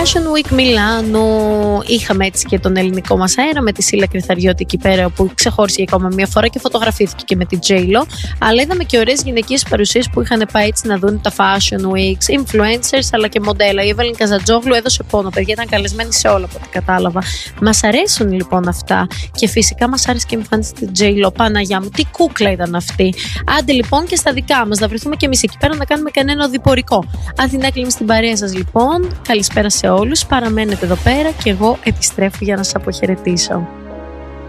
Fashion Week Μιλάνο. Είχαμε έτσι και τον ελληνικό μας αέρα με τη Σίλα Κρυθαριώτη εκεί πέρα, που ξεχώρισε ακόμα μια φορά και φωτογραφήθηκε και με την J-Lo. Αλλά είδαμε και ωραίες γυναικείες παρουσίες που είχαν πάει έτσι να δουν τα Fashion Weeks, influencers αλλά και μοντέλα. Η Εύελιν Καζατζόγλου έδωσε πόνο, παιδιά, ήταν καλεσμένη σε όλα από ό,τι κατάλαβα. Μας αρέσουν λοιπόν αυτά. Και φυσικά μας άρεσε και η εμφάνιση της J-Lo. Παναγιά μου, τι κούκλα ήταν αυτή. Άντε λοιπόν και στα δικά μας, να βρεθούμε και εμείς εκεί πέρα να κάνουμε κανένα οδηπορικό. Αθηνά κλείνει στην παρέα σας λοιπόν. Καλησπέρα σε όλους. Παραμένετε εδώ πέρα και εγώ επιστρέφω για να σας αποχαιρετήσω.